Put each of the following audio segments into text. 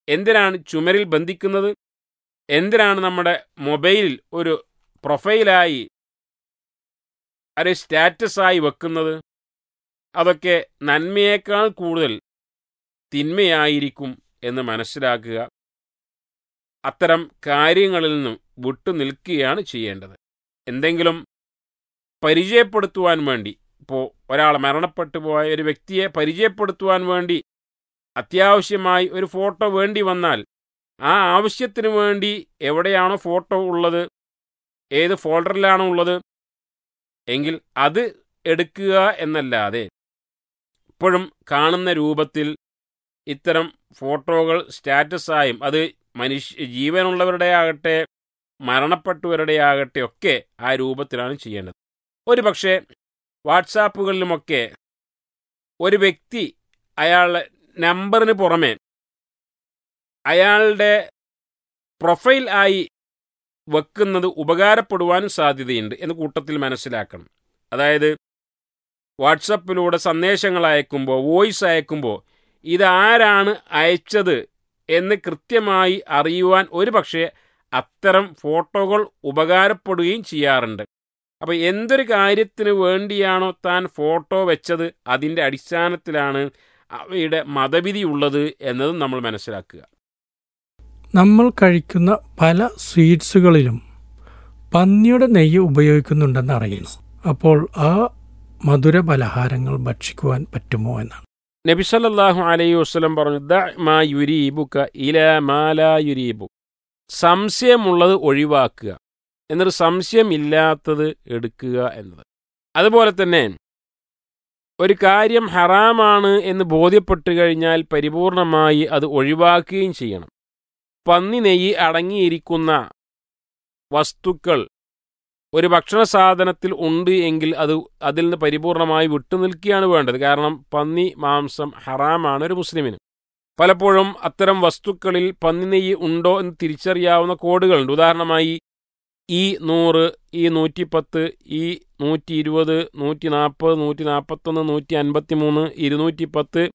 എന്തിനാണ് ചുമരിൽ ബന്ധിക്കുന്നത്? എന്തിനാണ് നമ്മുടെ മൊബൈലിൽ ഒരു പ്രൊഫൈലായി ഒരു സ്റ്റാറ്റസായി വെക്കുന്നത്? അതൊക്കെ നന്മയേക്കാൾ കൂടുതൽ തിന്മയായിരിക്കും എന്ന് മനസ്സിലാക്കുക. അത്തരം കാര്യങ്ങളിൽ നിന്നും വിട്ടുനിൽക്കുകയാണ് ചെയ്യേണ്ടത്. എന്തെങ്കിലും പരിചയപ്പെടുത്തുവാൻ വേണ്ടി, ഇപ്പോൾ ഒരാൾ മരണപ്പെട്ടു പോയ ഒരു വ്യക്തിയെ പരിചയപ്പെടുത്തുവാൻ വേണ്ടി അത്യാവശ്യമായി ഒരു ഫോട്ടോ വേണ്ടി വന്നാൽ ആ ആവശ്യത്തിന് വേണ്ടി എവിടെയാണോ ഫോട്ടോ ഉള്ളത്, ഏത് ഫോൾഡറിലാണോ ഉള്ളത് എങ്കിൽ അത് എടുക്കുക എന്നല്ലാതെ ഇപ്പോഴും കാണുന്ന രൂപത്തിൽ ഇത്തരം ഫോട്ടോകൾ സ്റ്റാറ്റസായും, അത് ജീവനുള്ളവരുടെ ആകട്ടെ മരണപ്പെട്ടവരുടെ ആകട്ടെ ഒക്കെ ആ രൂപത്തിലാണ് ചെയ്യേണ്ടത്. ഒരു പക്ഷേ വാട്സാപ്പുകളിലുമൊക്കെ ഒരു വ്യക്തി അയാളുടെ നമ്പറിന് പുറമെ അയാളുടെ പ്രൊഫൈൽ ആയി വെക്കുന്നത് ഉപകാരപ്പെടുവാനും സാധ്യതയുണ്ട് എന്ന് കൂട്ടത്തിൽ മനസ്സിലാക്കണം. അതായത് വാട്സപ്പിലൂടെ സന്ദേശങ്ങൾ അയക്കുമ്പോൾ, വോയിസ് അയക്കുമ്പോൾ ഇതാരാണ് അയച്ചത് എന്ന് കൃത്യമായി അറിയുവാൻ ഒരു പക്ഷേ അത്തരം ഫോട്ടോകൾ ഉപകാരപ്പെടുകയും ചെയ്യാറുണ്ട്. അപ്പോൾ എന്തൊരു കാര്യത്തിന് വേണ്ടിയാണോ താൻ ഫോട്ടോ വെച്ചത് അതിൻ്റെ അടിസ്ഥാനത്തിലാണ് അവയുടെ മതവിധി ഉള്ളത് എന്നതും നമ്മൾ മനസ്സിലാക്കുക. നമ്മൾ കഴിക്കുന്ന പല സ്വീറ്റ്സുകളിലും പന്നിയുടെ നെയ്യ് ഉപയോഗിക്കുന്നുണ്ടെന്ന് അറിയുന്നു. അപ്പോൾ ആ മധുര പലഹാരങ്ങൾ ഭക്ഷിക്കുവാൻ പറ്റുമോ എന്നാണ്. നബി സല്ലല്ലാഹു അലൈഹി വസല്ലം പറഞ്ഞു, ദഅ മാ യുരീബുക ഇലാ മാ ലാ യുരീബു. സംശയമുള്ളത് ഒഴിവാക്കുക, എന്നിട്ട് സംശയമില്ലാത്തത് എടുക്കുക എന്നത്. അതുപോലെ തന്നെ ഒരു കാര്യം ഹറാമാണ് എന്ന് ബോധ്യപ്പെട്ടു കഴിഞ്ഞാൽ പരിപൂർണമായി അത് ഒഴിവാക്കുകയും ചെയ്യണം. പന്നി നെയ്യ് അടങ്ങിയിരിക്കുന്ന വസ്തുക്കൾ ഒരു ഭക്ഷണ സാധനത്തിൽ ഉണ്ട് എങ്കിൽ അതിൽ നിന്ന് പരിപൂർണമായി വിട്ടുനിൽക്കുകയാണ് വേണ്ടത്. കാരണം പന്നി മാംസം ഹറാമാണ് ഒരു മുസ്ലിമിന്. പലപ്പോഴും അത്തരം വസ്തുക്കളിൽ പന്നി നെയ്യ് ഉണ്ടോ എന്ന് തിരിച്ചറിയാവുന്ന കോഡുകളുണ്ട്. ഉദാഹരണമായി ഈ 100, ഈ 110, ഈ 120, 140, 141, 153, 210,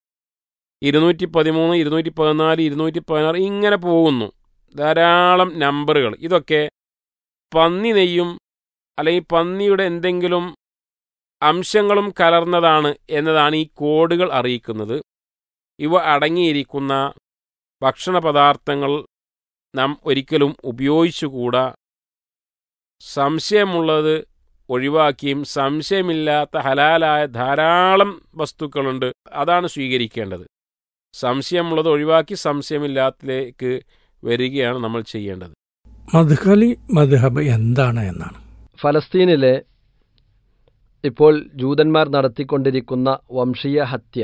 213, 214, 216 ഇങ്ങനെ പോകുന്നു. ധാരാളം നമ്പറുകൾ. ഇതൊക്കെ പന്നി നെയ്യും അല്ലെങ്കിൽ പന്നിയുടെ എന്തെങ്കിലും അംശങ്ങളും കലർന്നതാണ് എന്നതാണ് ഈ കോഡുകൾ അറിയിക്കുന്നത്. ഇവ അടങ്ങിയിരിക്കുന്ന ഭക്ഷണ പദാർത്ഥങ്ങൾ നാം ഒരിക്കലും ഉപയോഗിച്ചുകൂടാ. സംശയമുള്ളത് ഒഴിവാക്കിയും സംശയമില്ലാത്ത ഹലാലായ ധാരാളം വസ്തുക്കളുണ്ട്, അതാണ് സ്വീകരിക്കേണ്ടത്. സംശയമുള്ളത് ഒഴിവാക്കി സംശയമില്ലാത്തതിലേക്ക് വരികയാണ് നമ്മൾ ചെയ്യേണ്ടത്. മദ്ഹലി മദ്ഹബ് എന്താണ് എന്നാണ്. ഫലസ്തീനിലെ ഇപ്പോൾ ജൂതന്മാർ നടത്തിക്കൊണ്ടിരിക്കുന്ന വംശീയ ഹത്യ,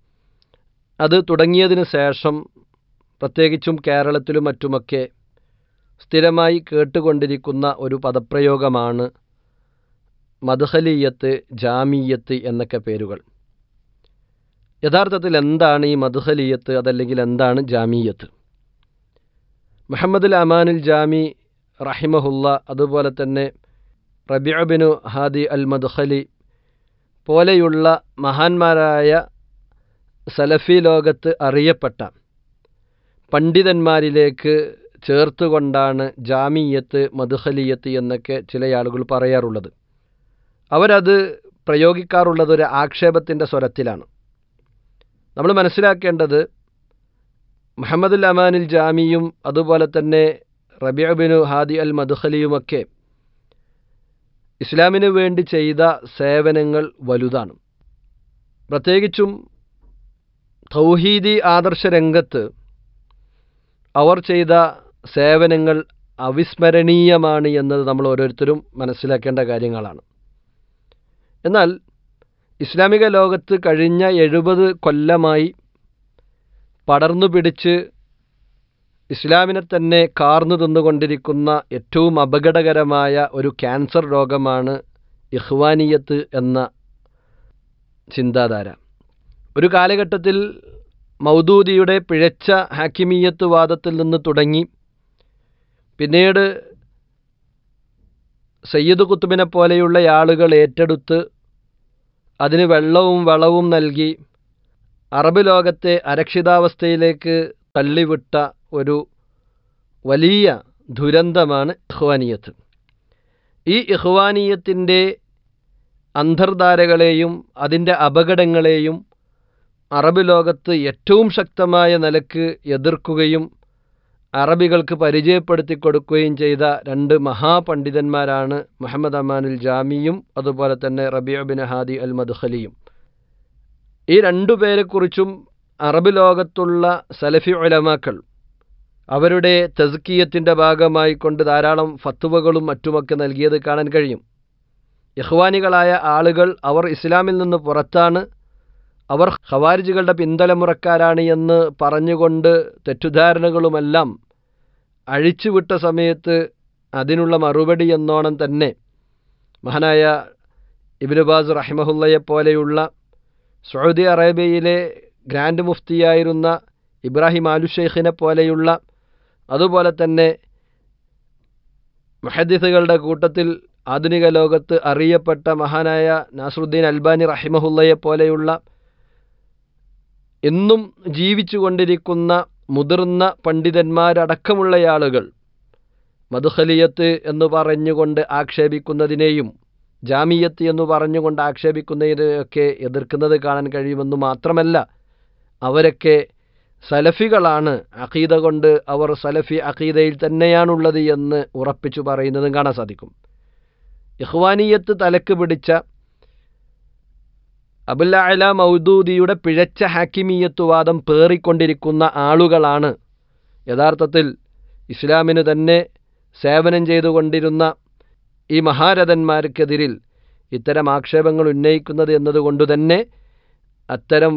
അത് തുടങ്ങിയതിന് ശേഷം പ്രത്യേകിച്ചും കേരളത്തിലും മറ്റുമൊക്കെ സ്ഥിരമായി കേട്ടുകൊണ്ടിരിക്കുന്ന ഒരു പദപ്രയോഗമാണ് മദ്ഹലിയത്ത്, ജാമിയത്ത് എന്നൊക്കെ പേരുകൾ. യഥാർത്ഥത്തിൽ എന്താണ് ഈ മദ്ഹലിയത്ത്, അതല്ലെങ്കിൽ എന്താണ് ജാമിയത്ത്? മുഹമ്മദുൽ അമാനുൽ ജാമി റഹിമഹുല്ല, അതുപോലെ തന്നെ റബീഉ ബിനു ഹാദി അൽ മദ്ഖലി പോലെയുള്ള മഹാന്മാരായ സലഫി ലോകത്ത് അറിയപ്പെട്ട പണ്ഡിതന്മാരിലേക്ക് ചേർത്തുകൊണ്ടാണ് ജാമിയത്ത്, മദ്ഖലിയത്ത് എന്നൊക്കെ ചില ആളുകൾ പറയാറുള്ളത്. അവരത് പ്രയോഗിക്കാറുള്ളത് ഒരു ആക്ഷേപത്തിൻ്റെ സ്വരത്തിലാണ്. നമ്മൾ മനസ്സിലാക്കേണ്ടത് മുഹമ്മദുൽ അമാനുൽ ജാമിയും അതുപോലെ തന്നെ റബീഉ ബിനു ഹാദി അൽ മദ്ഖലിയുമൊക്കെ ഇസ്ലാമിന് വേണ്ടി ചെയ്ത സേവനങ്ങൾ വലുതാണ്. പ്രത്യേകിച്ചും തൗഹീദി ആദർശ രംഗത്ത് അവർ ചെയ്ത സേവനങ്ങൾ അവിസ്മരണീയമാണ് എന്നത് നമ്മൾ ഓരോരുത്തരും മനസ്സിലാക്കേണ്ട കാര്യങ്ങളാണ്. എന്നാൽ ഇസ്ലാമിക ലോകത്ത് കഴിഞ്ഞ 70 കൊല്ലമായി പടർന്നു പിടിച്ച് ഇസ്ലാമിനെ തന്നെ കാർന്നു തിന്നുകൊണ്ടിരിക്കുന്ന ഏറ്റവും അപകടകരമായ ഒരു ക്യാൻസർ രോഗമാണ് ഇഖ്വാനിയത്ത് എന്ന ചിന്താധാര. ഒരു കാലഘട്ടത്തിൽ മൗദൂദിയുടെ പിഴച്ച ഹാക്കിമിയത്ത് വാദത്തിൽ നിന്ന് തുടങ്ങി പിന്നീട് സയ്യിദ് കുത്തുബിനെ പോലെയുള്ള ആളുകൾ ഏറ്റെടുത്ത് അതിന് വെള്ളവും വളവും നൽകി അറബ് ലോകത്തെ അരക്ഷിതാവസ്ഥയിലേക്ക് തള്ളിവിട്ട ഒരു വലിയ ദുരന്തമാണ് ഇഖ്വാനിയത്ത്. ഈ ഇഖ്വാനിയത്തിൻ്റെ അന്തർധാരകളെയും അതിൻ്റെ അപകടങ്ങളെയും അറബ് ലോകത്ത് ഏറ്റവും ശക്തമായ നിലക്ക് എതിർക്കുകയും അറബികൾക്ക് പരിചയപ്പെടുത്തി കൊടുക്കുകയും ചെയ്ത രണ്ട് മഹാപണ്ഡിതന്മാരാണ് മുഹമ്മദ് അമാനുൽ ജാമിയും അതുപോലെ തന്നെ റബീഉ ബിൻ ഹാദി അൽ മദ്ഖലിയും. ഈ രണ്ടു പേരെക്കുറിച്ചും അറബ് ലോകത്തുള്ള സലഫി ഉലമാക്കൾ അവരുടെ തസ്കിയത്തിൻ്റെ ഭാഗമായി കൊണ്ട് ധാരാളം ഫത്വകളും മറ്റുമൊക്കെ നൽകിയത് കാണാൻ കഴിയും. ഇഖ്വാനികളായ ആളുകൾ അവർ ഇസ്ലാമിൽ നിന്ന് പുറത്താണ്, അവർ ഖവാരിജുകളുടെ പിന്തലമുറക്കാരാണ് എന്ന് പറഞ്ഞുകൊണ്ട് തെറ്റുധാരണകളുമെല്ലാം അഴിച്ചുവിട്ട സമയത്ത് അതിനുള്ള മറുപടി എന്നോണം തന്നെ മഹാനായ ഇബ്നു ബാസ് റഹിമഹുല്ലയെ പോലെയുള്ള സൗദി അറേബ്യയിലെ ഗ്രാൻഡ് മുഫ്തിയായിരുന്ന ഇബ്രാഹിം ആലു ഷെയ്ഖിനെ പോലെയുള്ള അതുപോലെ തന്നെ മുഹദ്ദിസുകളുടെ കൂട്ടത്തിൽ ആധുനിക ലോകത്ത് അറിയപ്പെട്ട മഹാനായ നാസറുദ്ദീൻ അൽബാനി റഹിമഹുല്ലയെ പോലെയുള്ള എന്നും ജീവിച്ചു കൊണ്ടിരിക്കുന്ന മുതിർന്ന പണ്ഡിതന്മാരടക്കമുള്ള ആളുകൾ മദ്ഖലിയത്ത് എന്ന് പറഞ്ഞുകൊണ്ട് ആക്ഷേപിക്കുന്നതിനെയും ജാമിയത്ത് എന്ന് പറഞ്ഞുകൊണ്ട് ആക്ഷേപിക്കുന്നതിനെയൊക്കെ എതിർക്കുന്നത് കാണാൻ കഴിയുമെന്ന് മാത്രമല്ല, അവരൊക്കെ സലഫികളാണ്, അഖീദ കൊണ്ട് അവർ സലഫി അഖീദയിൽ തന്നെയാണുള്ളത് എന്ന് ഉറപ്പിച്ചു പറയുന്നതും കാണാൻ സാധിക്കും. ഇഖ്വാനിയത്ത് തലക്ക് പിടിച്ച അബുൽ അഅ്ല മൗദൂദിയുടെ പിഴച്ച ഹാക്കിമിയത്തുവാദം പേറിക്കൊണ്ടിരിക്കുന്ന ആളുകളാണ് യഥാർത്ഥത്തിൽ ഇസ്ലാമിന് തന്നെ സേവനം ചെയ്തുകൊണ്ടിരുന്ന ഈ മഹാരഥന്മാർക്കെതിരിൽ ഇത്തരം ആക്ഷേപങ്ങൾ ഉന്നയിക്കുന്നത് എന്നതുകൊണ്ട് തന്നെ അത്തരം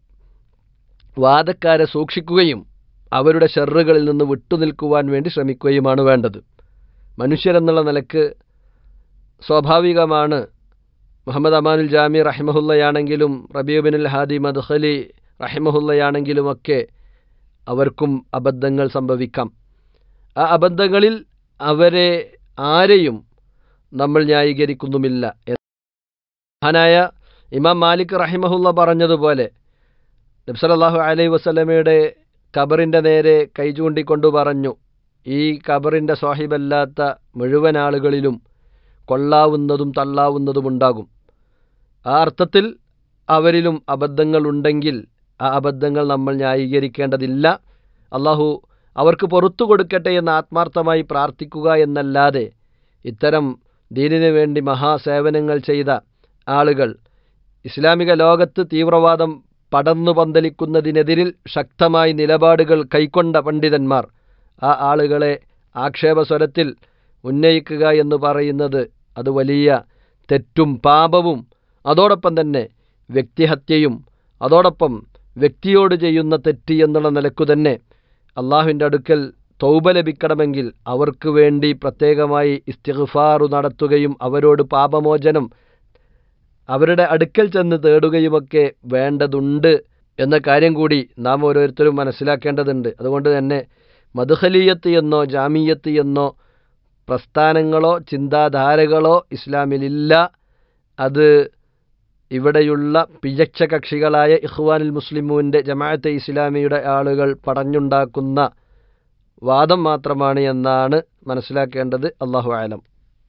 വാദക്കാരെ സൂക്ഷിക്കുകയും അവരുടെ ഷർറുകളിൽ നിന്ന് വിട്ടുനിൽക്കുവാൻ വേണ്ടി ശ്രമിക്കുകയുമാണ് വേണ്ടത്. മനുഷ്യരെന്നുള്ള നിലക്ക് സ്വാഭാവികമാണ് മുഹമ്മദ് അമാനുൽ ജാമി റഹിമഹുല്ലയാണെങ്കിലും റബീഉ ബിൻ ഹാദി മദ്ഖലി റഹിമഹുല്ലയാണെങ്കിലുമൊക്കെ അവർക്കും അബദ്ധങ്ങൾ സംഭവിക്കാം. ആ അബദ്ധങ്ങളിൽ അവരെ ആരെയും നമ്മൾ ന്യായീകരിക്കുന്നുമില്ല. മഹാനായ ഇമാം മാലിക് റഹിമഹുല്ല പറഞ്ഞതുപോലെ നബി സല്ലല്ലാഹു അലൈഹി വസല്ലമയുടെ ഖബറിൻ്റെ നേരെ കൈ ചൂണ്ടിക്കൊണ്ടു പറഞ്ഞു, ഈ ഖബറിൻ്റെ സാഹിബല്ലാത്ത മുഴുവൻ ആളുകളിലും കൊള്ളാവുന്നതും തള്ളാവുന്നതും ഉണ്ടാകും. ആ അർത്ഥത്തിൽ അവരിലും അബദ്ധങ്ങളുണ്ടെങ്കിൽ ആ അബദ്ധങ്ങൾ നമ്മൾ ന്യായീകരിക്കേണ്ടതില്ല. അള്ളാഹു അവർക്ക് പുറത്തു കൊടുക്കട്ടെ എന്ന് ആത്മാർത്ഥമായി പ്രാർത്ഥിക്കുക എന്നല്ലാതെ ഇത്തരം ദീനിനു വേണ്ടി മഹാസേവനങ്ങൾ ചെയ്ത ആളുകൾ, ഇസ്ലാമിക ലോകത്ത് തീവ്രവാദം പടർന്നു പന്തലിക്കുന്നതിനെതിരിൽ ശക്തമായി നിലപാടുകൾ കൈക്കൊണ്ട പണ്ഡിതന്മാർ, ആ ആളുകളെ ആക്ഷേപസ്വരത്തിൽ ഉന്നയിക്കുക എന്ന് പറയുന്നത് അത് വലിയ തെറ്റും പാപവും അതോടൊപ്പം തന്നെ വ്യക്തിഹത്യയും അതോടൊപ്പം വ്യക്തിയോട് ചെയ്യുന്ന തെറ്റ് എന്നുള്ള നിലക്കു തന്നെ അള്ളാഹുവിൻ്റെ അടുക്കൽ തൗബ ലഭിക്കണമെങ്കിൽ അവർക്ക് വേണ്ടി പ്രത്യേകമായി ഇസ്തിഗ്ഫാർ നടത്തുകയും അവരോട് പാപമോചനം അവരുടെ അടുക്കൽ ചെന്ന് തേടുകയുമൊക്കെ വേണ്ടതുണ്ട് എന്ന കാര്യം കൂടി നാം ഓരോരുത്തരും മനസ്സിലാക്കേണ്ടതുണ്ട്. അതുകൊണ്ട് തന്നെ മദ്ഖലിയത്ത് എന്നോ ജാമിയത്ത് എന്നോ പ്രസ്ഥാനങ്ങളോ ചിന്താധാരകളോ ഇസ്ലാമിലില്ല. അത് ഇവിടെയുള്ള പിഴച്ച കക്ഷികളായ ഇഖ്വാനുൽ മുസ്ലിമൂൻ്റെ ജമാഅത്തെ ഇസ്ലാമിയുടെ ആളുകൾ പടഞ്ഞുണ്ടാക്കുന്ന വാദം മാത്രമാണ് എന്നാണ് മനസ്സിലാക്കേണ്ടത്. അല്ലാഹു അലം.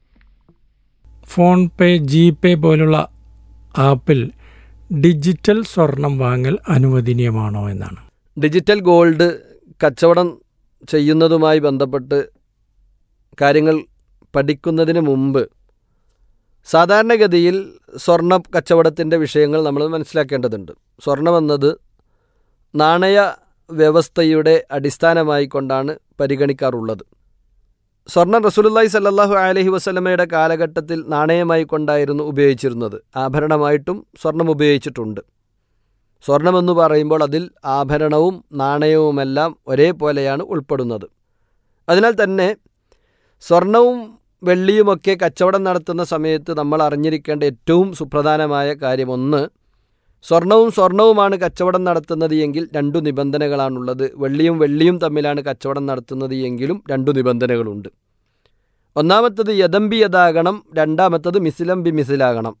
ഫോൺ പേ, ജി പേ പോലുള്ള ആപ്പിൽ ഡിജിറ്റൽ സ്വർണം വാങ്ങൽ അനുവദനീയമാണോ എന്നാണ്. ഡിജിറ്റൽ ഗോൾഡ് കച്ചവടം ചെയ്യുന്നതുമായി ബന്ധപ്പെട്ട് കാര്യങ്ങൾ പഠിക്കുന്നതിന് മുമ്പ് സാധാരണഗതിയിൽ സ്വർണ്ണ കച്ചവടത്തിൻ്റെ വിഷയങ്ങൾ നമ്മൾ മനസ്സിലാക്കേണ്ടതുണ്ട്. സ്വർണമെന്നത് നാണയ വ്യവസ്ഥയുടെ അടിസ്ഥാനമായി കൊണ്ടാണ് പരിഗണിക്കാറുള്ളത്. സ്വർണം റസൂലുള്ളാഹി സ്വല്ലല്ലാഹു അലൈഹി വസല്ലമയുടെ കാലഘട്ടത്തിൽ നാണയമായി കൊണ്ടായിരുന്നു ഉപയോഗിച്ചിരുന്നത്. ആഭരണമായിട്ടും സ്വർണം ഉപയോഗിച്ചിട്ടുണ്ട്. സ്വർണമെന്ന് പറയുമ്പോൾ അതിൽ ആഭരണവും നാണയവുമെല്ലാം ഒരേപോലെയാണ് ഉൾപ്പെടുന്നത്. അതിനാൽ തന്നെ സ്വർണവും വെള്ളിയുമൊക്കെ കച്ചവടം നടത്തുന്ന സമയത്ത് നമ്മൾ അറിഞ്ഞിരിക്കേണ്ട ഏറ്റവും സുപ്രധാനമായ കാര്യം, ഒന്ന്, സ്വർണവുമാണ് കച്ചവടം നടത്തുന്നത് എങ്കിൽ രണ്ടു നിബന്ധനകളാണുള്ളത്. വെള്ളിയും തമ്മിലാണ് കച്ചവടം നടത്തുന്നത് എങ്കിലും രണ്ടു നിബന്ധനകളുണ്ട്. ഒന്നാമത്തത് യദംബിയതാകണം, രണ്ടാമത്തത് മിസിലം ബി മിസിലാകണം.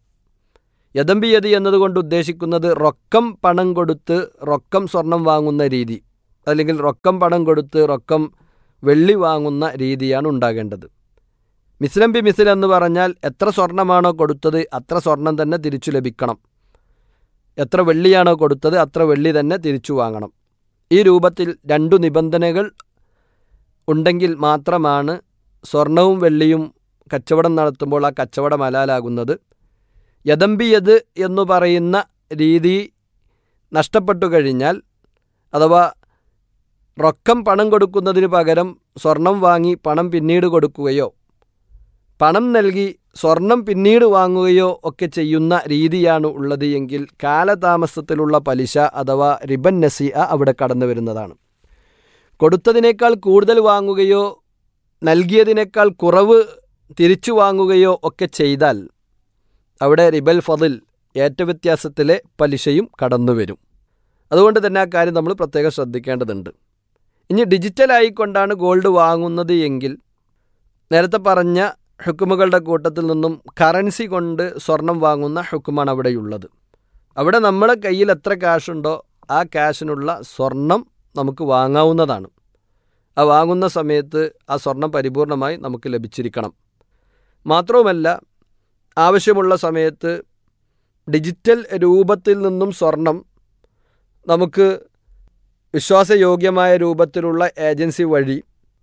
യദംബിയതി എന്നതുകൊണ്ട് ഉദ്ദേശിക്കുന്നത് റൊക്കം പണം കൊടുത്ത് റൊക്കം സ്വർണം വാങ്ങുന്ന രീതി. അല്ലെങ്കിൽ റൊക്കം പണം കൊടുത്ത് റൊക്കം വെള്ളി വാങ്ങുന്ന രീതിയാണ് ഉണ്ടാകേണ്ടത്. മിസ്ലം ബി മിസ്ൽ എന്ന് പറഞ്ഞാൽ എത്ര സ്വർണ്ണമാണോ കൊടുത്തത് അത്ര സ്വർണം തന്നെ തിരിച്ചു ലഭിക്കണം, എത്ര വെള്ളിയാണോ കൊടുത്തത് അത്ര വെള്ളി തന്നെ തിരിച്ചു വാങ്ങണം. ഈ രൂപത്തിൽ 2 നിബന്ധനകൾ ഉണ്ടെങ്കിൽ മാത്രമാണ് സ്വർണവും വെള്ളിയും കച്ചവടം നടത്തുമ്പോൾ ആ കച്ചവടം ഹലാലാകുന്നത്. യദംബിയത് എന്ന് പറയുന്ന രീതി നഷ്ടപ്പെട്ടു കഴിഞ്ഞാൽ, അഥവാ റൊക്കം പണം കൊടുക്കുന്നതിന് പകരം സ്വർണം വാങ്ങി പണം പിന്നീട് കൊടുക്കുകയോ പണം നൽകി സ്വർണം പിന്നീട് വാങ്ങുകയോ ഒക്കെ ചെയ്യുന്ന രീതിയാണ് ഉള്ളത് എങ്കിൽ കാലതാമസത്തിലുള്ള പലിശ അഥവാ റിബൻ നസീഅ അവിടെ കടന്നു വരുന്നതാണ്. കൊടുത്തതിനേക്കാൾ കൂടുതൽ വാങ്ങുകയോ നൽകിയതിനേക്കാൾ കുറവ് തിരിച്ചു വാങ്ങുകയോ ഒക്കെ ചെയ്താൽ അവിടെ റിബൽ ഫദിൽ ഏറ്റവ്യത്യാസത്തിലെ പലിശയും കടന്നു വരും. അതുകൊണ്ട് തന്നെ ആ കാര്യം നമ്മൾ പ്രത്യേകം ശ്രദ്ധിക്കേണ്ടതുണ്ട്. ഇനി ഡിജിറ്റലായിക്കൊണ്ടാണ് ഗോൾഡ് വാങ്ങുന്നത് എങ്കിൽ നേരത്തെ പറഞ്ഞ ഹുക്കുമുകളുടെ കൂട്ടത്തിൽ നിന്നും കറൻസി കൊണ്ട് സ്വർണം വാങ്ങുന്ന ഹുക്കുമാണ് അവിടെയുള്ളത്. അവിടെ നമ്മളെ കയ്യിൽ എത്ര ക്യാഷുണ്ടോ ആ ക്യാഷിനുള്ള സ്വർണം നമുക്ക് വാങ്ങാവുന്നതാണ്. ആ വാങ്ങുന്ന സമയത്ത് ആ സ്വർണം പരിപൂർണമായി നമുക്ക് ലഭിച്ചിരിക്കണം. മാത്രവുമല്ല, ആവശ്യമുള്ള സമയത്ത് ഡിജിറ്റൽ രൂപത്തിൽ നിന്നും സ്വർണം നമുക്ക് വിശ്വാസയോഗ്യമായ രൂപത്തിലുള്ള ഏജൻസി വഴി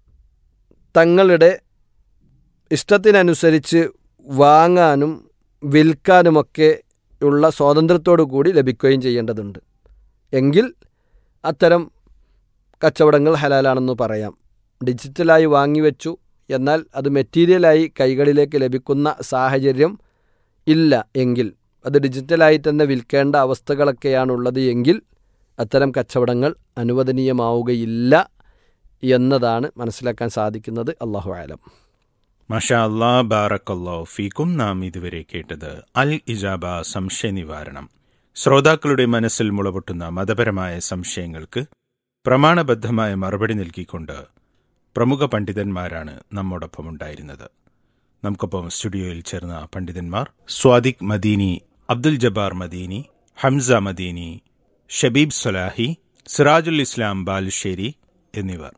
തങ്ങളുടെ ഇഷ്ടത്തിനനുസരിച്ച് വാങ്ങാനും വിൽക്കാനുമൊക്കെ ഉള്ള സ്വാതന്ത്ര്യത്തോടു കൂടി ലഭിക്കുകയും ചെയ്യേണ്ടതുണ്ട്. എങ്കിൽ അത്തരം കച്ചവടങ്ങൾ ഹലാലാണെന്ന് പറയാം. ഡിജിറ്റലായി വാങ്ങിവെച്ചു, എന്നാൽ അത് മെറ്റീരിയലായി കൈകളിലേക്ക് ലഭിക്കുന്ന സാഹചര്യം ഇല്ല എങ്കിൽ, അത് ഡിജിറ്റലായി തന്നെ വിൽക്കേണ്ട അവസ്ഥകളൊക്കെയാണുള്ളത് എങ്കിൽ അത്തരം കച്ചവടങ്ങൾ അനുവദനീയമാവുകയില്ല എന്നതാണ് മനസ്സിലാക്കാൻ സാധിക്കുന്നത്. അല്ലാഹു അലം. മാഷാ അല്ലാ, ബാറക്കല്ലാഹു ഫീക്കും. നാം ഇതുവരെ കേട്ടത് അൽ ഇജാബ സംശയ നിവാരണം. ശ്രോതാക്കളുടെ മനസ്സിൽ മുളപൊട്ടുന്ന മതപരമായ സംശയങ്ങൾക്ക് പ്രമാണബദ്ധമായ മറുപടി നൽകിക്കൊണ്ട് പ്രമുഖ പണ്ഡിതന്മാരാണ് നമ്മോടൊപ്പം ഉണ്ടായിരുന്നത്. നമുക്കൊപ്പം സ്റ്റുഡിയോയിൽ ചേർന്ന പണ്ഡിതന്മാർ സ്വാദിഖ് മദീനി, അബ്ദുൽ ജബ്ബാർ മദീനി, ഹംസ മദീനി, ഷബീബ് സലാഹി, സിറാജുൽ ഇസ്ലാം ബാലുശ്ശേരി എന്നിവർ.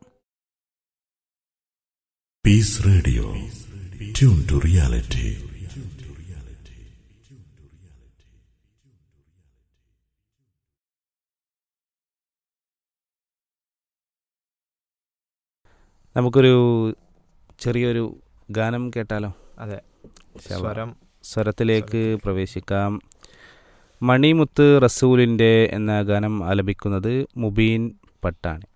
Piece radio, tune to reality. നമുക്കൊരു ചെറിയൊരു ഗാനം കേട്ടാലോ? അതെ, സ്വരത്തിലേക്ക് പ്രവേശിക്കാം. മണിമുത്ത് റസൂലിൻ്റെ എന്ന ഗാനം ആലപിക്കുന്നത് മുബീൻ പട്ടാണി.